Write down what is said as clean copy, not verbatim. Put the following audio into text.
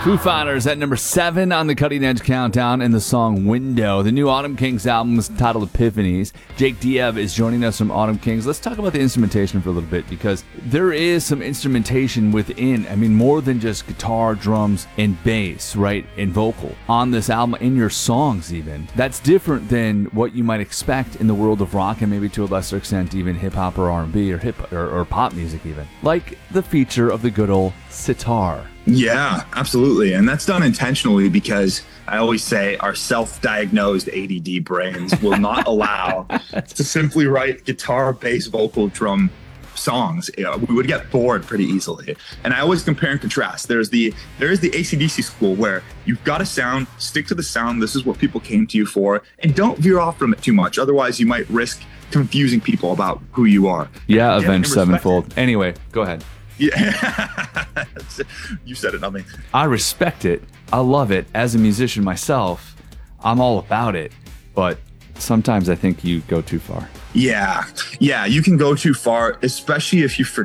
Foo Fighters at number 7 on the Cutting Edge Countdown in the song Window. The new Autumn Kings album is titled Epiphanies. Jake Diab is joining us from Autumn Kings. Let's talk about the instrumentation for a little bit, because there is some instrumentation within, more than just guitar, drums, and bass, right, and vocal on this album, in your songs even. That's different than what you might expect in the world of rock, and maybe to a lesser extent even hip-hop or R&B or pop music even. Like the feature of the good old sitar. Yeah, absolutely. And that's done intentionally because I always say our self-diagnosed ADD brains will not allow to simply write guitar, bass, vocal, drum songs. We would get bored pretty easily. And I always compare and contrast. There is the AC/DC school where you've got a sound, stick to the sound. This is what people came to you for, and don't veer off from it too much. Otherwise, you might risk confusing people about who you are. Yeah, Avenged Sevenfold. Anyway, go ahead. Yeah, you said it, not me. I respect it. I love it. As a musician myself, I'm all about it. But sometimes I think you go too far. Yeah, you can go too far, especially if you forget